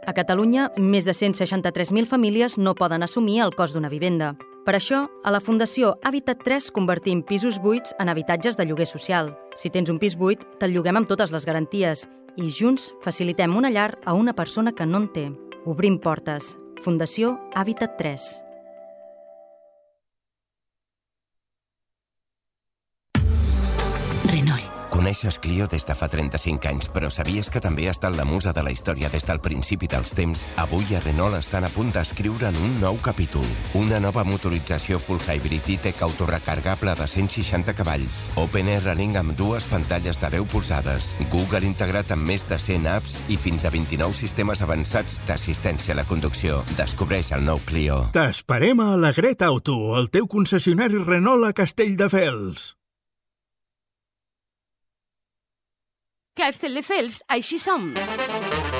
A Catalunya, més de 163.000 famílies no poden assumir el cost d'una vivenda. Per això, a la Fundació Habitat 3 convertim pisos buits en habitatges de lloguer social. Si tens un pis buit, te'l lloguem amb totes les garanties i junts facilitem una llar a una persona que no en té. Obrim portes. Fundació Habitat 3. Renault. Coneixes Clio des de fa 35 anys, però sabies que també ha estat la musa de la història des del principi dels temps? Avui a Renault estan a punt d'escriure en un nou capítol. Una nova motorització full hybrid i-tech autorecargable de 160 cavalls. Open Air Running amb 2 pantalles de 10 polzades. Google integrat amb més de 100 apps i fins a 29 sistemes avançats d'assistència a la conducció. Descobreix el nou Clio. T'esperem a Alegret Auto, el teu concessionari Renault a Castelldefels. Castelldefels, així som.